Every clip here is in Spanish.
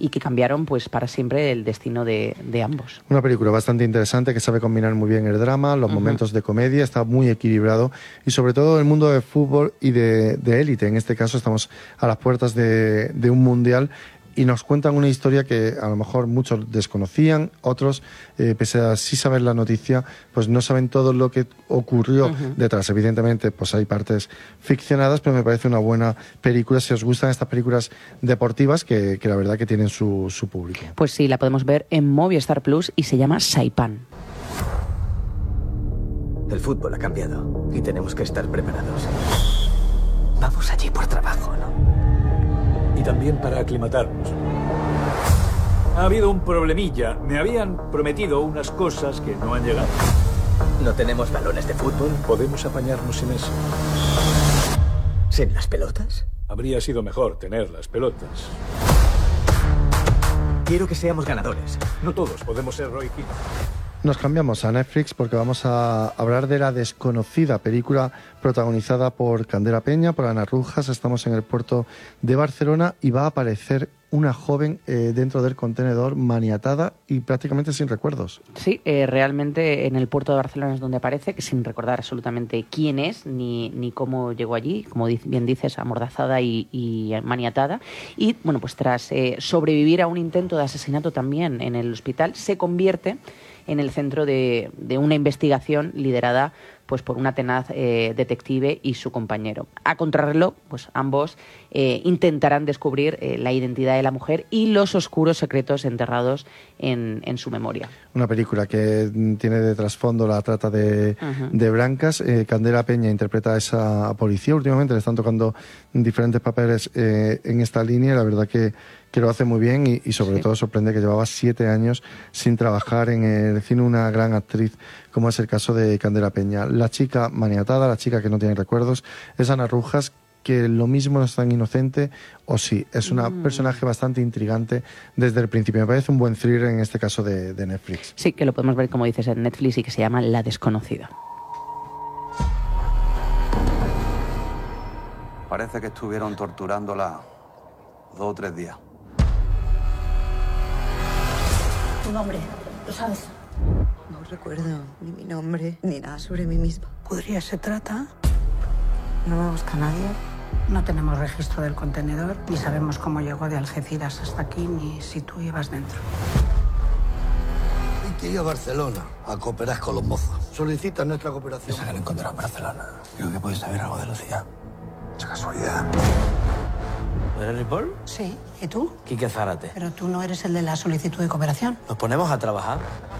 y que cambiaron pues para siempre el destino de ambos. Una película bastante interesante que sabe combinar muy bien el drama, los momentos de comedia, está muy equilibrado y sobre todo el mundo de fútbol y de élite. En este caso estamos a las puertas de un mundial y nos cuentan una historia que a lo mejor muchos desconocían, otros, pese a sí saber la noticia, pues no saben todo lo que ocurrió detrás. Evidentemente, pues hay partes ficcionadas, pero me parece una buena película si os gustan estas películas deportivas que la verdad que tienen su público. Pues sí, la podemos ver en Movistar Plus y se llama Saipan. El fútbol ha cambiado y tenemos que estar preparados. Vamos allí por trabajo, ¿no? Y también para aclimatarnos. Ha habido un problemilla. Me habían prometido unas cosas que no han llegado. ¿No tenemos balones de fútbol? Podemos apañarnos sin eso. ¿Sin las pelotas? Habría sido mejor tener las pelotas. Quiero que seamos ganadores. No todos podemos ser Roy Keane. Nos cambiamos a Netflix porque vamos a hablar de La desconocida, película protagonizada por Candela Peña, por Ana Rujas. Estamos en el puerto de Barcelona y va a aparecer una joven dentro del contenedor maniatada y prácticamente sin recuerdos. Sí, realmente en el puerto de Barcelona es donde aparece, que sin recordar absolutamente quién es ni cómo llegó allí, como bien dices, amordazada y maniatada. Y bueno, pues tras sobrevivir a un intento de asesinato también en el hospital, se convierte en el centro de una investigación liderada pues por una tenaz detective y su compañero. A contrarreloj, pues ambos intentarán descubrir la identidad de la mujer y los oscuros secretos enterrados en su memoria. Una película que tiene de trasfondo la trata de blancas. Candela Peña interpreta a esa policía. Últimamente le están tocando diferentes papeles en esta línea. La verdad que lo hace muy bien y sobre todo sorprende que llevaba 7 años sin trabajar en el cine, una gran actriz como es el caso de Candela Peña. La chica maniatada, la chica que no tiene recuerdos, es Ana Rujas, que lo mismo no es tan inocente, o sí, es una personaje bastante intrigante desde el principio. Me parece un buen thriller en este caso de Netflix. Sí, que lo podemos ver, como dices, en Netflix y que se llama La desconocida. Parece que estuvieron torturándola 2 o 3 días. Tu nombre, ¿lo sabes? No recuerdo ni mi nombre, ni nada sobre mí misma. ¿Podría se trata? ¿No me busca nadie? No tenemos registro del contenedor, ni sabemos cómo llegó de Algeciras hasta aquí, ni si tú ibas dentro. Hay que ir a Barcelona a cooperar con los mozos. Solicita nuestra cooperación. Se han encontrado en Barcelona. Creo que puedes saber algo de Lucía. Mucha casualidad. ¿Eres Ripoll? Sí, ¿y tú? Quique Zárate. Pero tú no eres el de la solicitud de cooperación. ¿Nos ponemos a trabajar?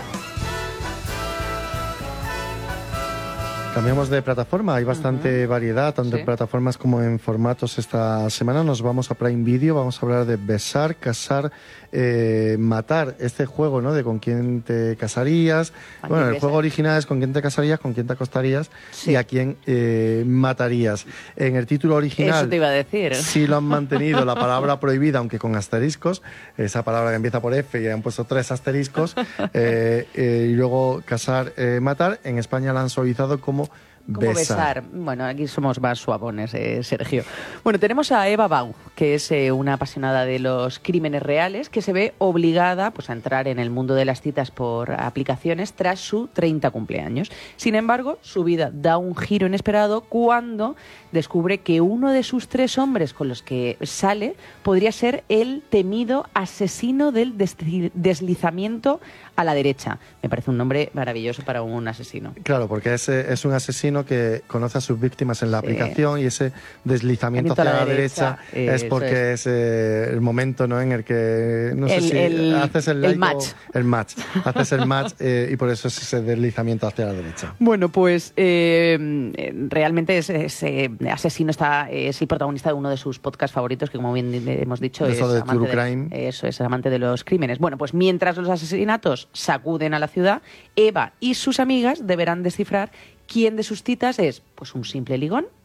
Cambiamos de plataforma, hay bastante variedad, tanto en plataformas como en formatos. Esta semana nos vamos a Prime Video, vamos a hablar de Besar, Casar, Matar, este juego, ¿no? De con quién te casarías. Bueno, el juego original es con quién te casarías, con quién te acostarías y a quién matarías. En el título original, eso te iba a decir. Sí lo han mantenido la palabra prohibida, aunque con asteriscos, esa palabra que empieza por F y han puesto 3 asteriscos, y luego Casar, Matar. En España la han suavizado como besar. Bueno, aquí somos más suabones, Sergio. Bueno, tenemos a Eva Bau, que es una apasionada de los crímenes reales, que se ve obligada pues, a entrar en el mundo de las citas por aplicaciones tras su 30 cumpleaños. Sin embargo, su vida da un giro inesperado cuando descubre que uno de sus 3 hombres con los que sale podría ser el temido asesino del deslizamiento a la derecha. Me parece un nombre maravilloso para un asesino. Claro, porque es un asesino que conoce a sus víctimas en la aplicación y ese deslizamiento hacia la derecha es porque es el momento, ¿no? En el que no sé si haces el match. Haces el match y por eso es ese deslizamiento hacia la derecha. Bueno, pues realmente ese asesino es el protagonista de uno de sus podcasts favoritos, que como bien hemos dicho es amante de los crímenes. Bueno, pues mientras los asesinatos sacuden a la ciudad, Eva y sus amigas deberán descifrar quién de sus citas es pues un simple ligón,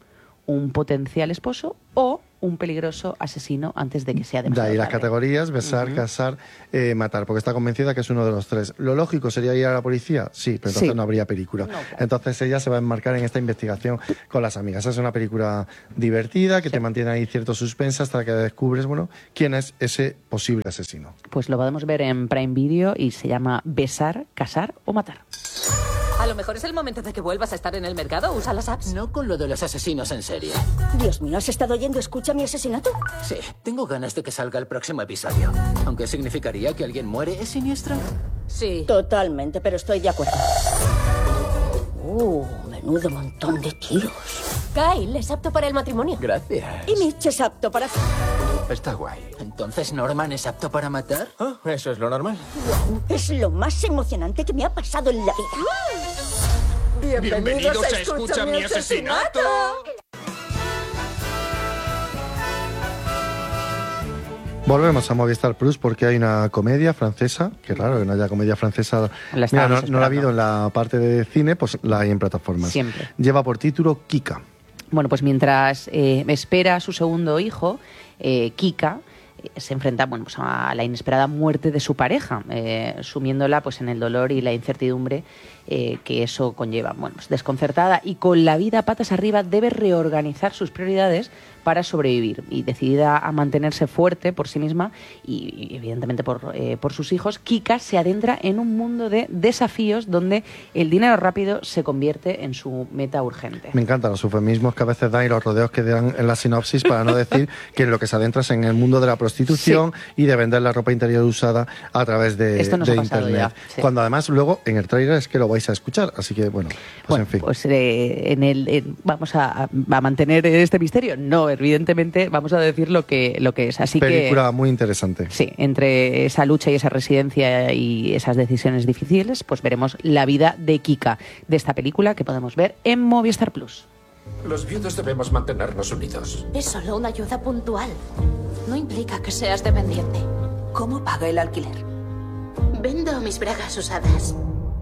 un potencial esposo o un peligroso asesino antes de que sea demasiado De ahí las tarde. categorías: besar, casar, matar, porque está convencida que es uno de los tres. ¿Lo lógico sería ir a la policía? Sí, pero entonces Sí. no habría película. No, claro. Entonces ella se va a enmarcar en esta investigación con las amigas. Es una película divertida que te mantiene ahí cierto suspense hasta que descubres, bueno, quién es ese posible asesino. Pues lo podemos ver en Prime Video y se llama Besar, casar o matar. A lo mejor es el momento de que vuelvas a estar en el mercado. ¿Usa las apps? No con lo de los asesinos en serie. Dios mío, ¿has estado oyendo Escucha mi asesinato? Sí, tengo ganas de que salga el próximo episodio. Aunque significaría que alguien muere, ¿es siniestro? Sí. Totalmente, pero estoy de acuerdo. Menudo montón de tiros. Kyle es apto para el matrimonio. Gracias. Y Mitch es apto para... Está guay. ¿Entonces Norman es apto para matar? Oh, ¿eso es lo normal? Es lo más emocionante que me ha pasado en la vida. Bienvenidos a Escucha mi asesinato. Volvemos a Movistar Plus porque hay una comedia francesa. Qué raro que no haya comedia francesa. La Mira, estábamos no la ha esperando. habido en la parte de cine, pues la hay en plataformas. Siempre. Lleva por título Kika. Bueno, pues mientras espera a su segundo hijo, Kika se enfrenta, bueno, pues a la inesperada muerte de su pareja, sumiéndola pues en el dolor y la incertidumbre que eso conlleva. Bueno, pues desconcertada y con la vida patas arriba, debe reorganizar sus prioridades para sobrevivir, y decidida a mantenerse fuerte por sí misma y evidentemente por sus hijos, Kika se adentra en un mundo de desafíos donde el dinero rápido se convierte en su meta urgente. Me encantan los eufemismos que a veces dan y los rodeos que dan en la sinopsis para no decir que en lo que se adentra es en el mundo de la prostitución y de vender la ropa interior usada a través de, Esto nos ha pasado internet. ya, sí. Cuando además luego en el tráiler es que lo vais a escuchar, así que bueno, en fin. Pues vamos a mantener este misterio. No, evidentemente vamos a decir lo que es. Así Película que muy interesante. sí, entre esa lucha y esa residencia y esas decisiones difíciles, pues veremos la vida de Kika, de esta película que podemos ver en Movistar Plus. Los viudos debemos mantenernos unidos. Es solo una ayuda puntual. No implica que seas dependiente. ¿Cómo paga el alquiler? Vendo mis bragas usadas.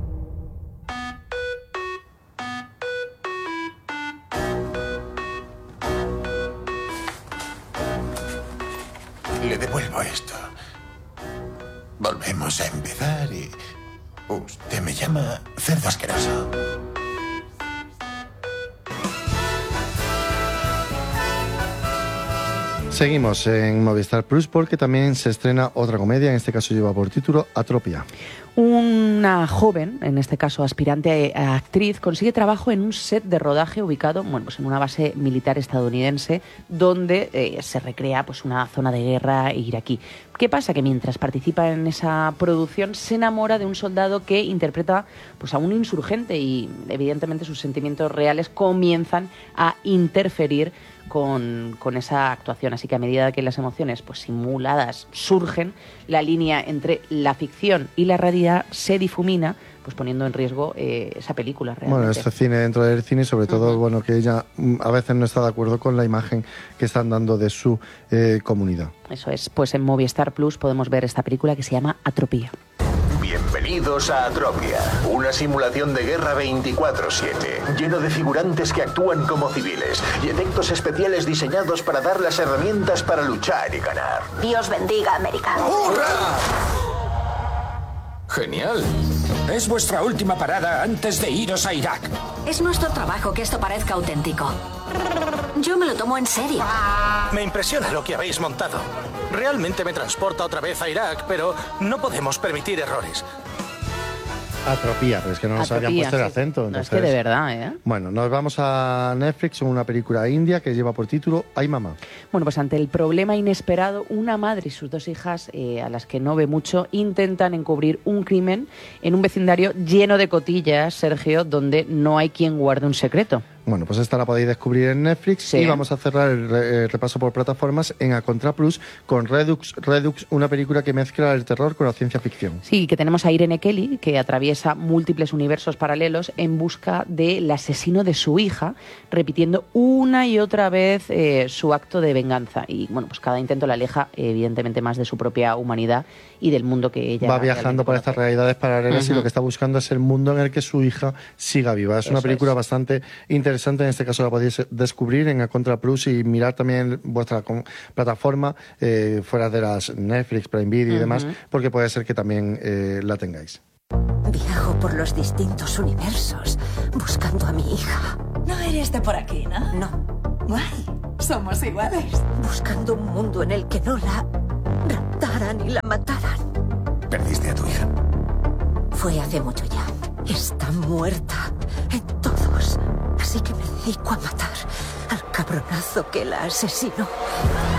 Le devuelvo esto. Volvemos a empezar y... Usted me llama cerdo asqueroso. Seguimos en Movistar Plus porque también se estrena otra comedia, en este caso lleva por título Atropia. Una joven, en este caso aspirante a actriz, consigue trabajo en un set de rodaje ubicado, bueno, pues en una base militar estadounidense donde se recrea pues una zona de guerra iraquí. ¿Qué pasa? Que mientras participa en esa producción se enamora de un soldado que interpreta pues a un insurgente y evidentemente sus sentimientos reales comienzan a interferir con esa actuación. Así que a medida que las emociones pues simuladas surgen, la línea entre la ficción y la realidad se difumina, pues poniendo en riesgo esa película realmente. Bueno, este cine dentro del cine y sobre todo, bueno, que ella a veces no está de acuerdo con la imagen que están dando de su comunidad. Eso es, pues en Movistar Plus podemos ver esta película que se llama Atropia. Bienvenidos a Atropia, una simulación de guerra 24/7, lleno de figurantes que actúan como civiles y efectos especiales diseñados para dar las herramientas para luchar y ganar. Dios bendiga a América. Genial. Es vuestra última parada antes de iros a Irak. Es nuestro trabajo que esto parezca auténtico. Yo me lo tomo en serio. Me impresiona lo que habéis montado. Realmente me transporta otra vez a Irak, pero no podemos permitir errores. Atropía, pero es que no nos habían puesto el acento. No, es que de verdad, ¿eh? Bueno, nos vamos a Netflix con una película india que lleva por título Ay Mamá. Bueno, pues ante el problema inesperado, una madre y sus dos hijas, a las que no ve mucho, intentan encubrir un crimen en un vecindario lleno de cotillas, Sergio, donde no hay quien guarde un secreto. Bueno, pues esta la podéis descubrir en Netflix. Sí. Y vamos a cerrar el repaso por plataformas en A Contra Plus con Redux, una película que mezcla el terror con la ciencia ficción. Sí, que tenemos a Irene Kelly, que atraviesa múltiples universos paralelos en busca del asesino de su hija, repitiendo una y otra vez su acto de venganza. Y bueno, pues cada intento la aleja evidentemente más de su propia humanidad y del mundo que ella va viajando por estas realidades paralelas y lo que está buscando es el mundo en el que su hija siga viva. Es una película bastante interesante interesante. En este caso la podéis descubrir en Acontra Plus y mirar también vuestra plataforma fuera de las Netflix, Prime Video y demás, porque puede ser que también la tengáis. Viajo por los distintos universos buscando a mi hija. No eres de por aquí, ¿no? No. Guay, somos iguales. Buscando un mundo en el que no la raptaran y la mataran. ¿Perdiste a tu hija? Fue hace mucho ya. Está muerta en todos. Así que me dedico a matar al cabronazo que la asesinó.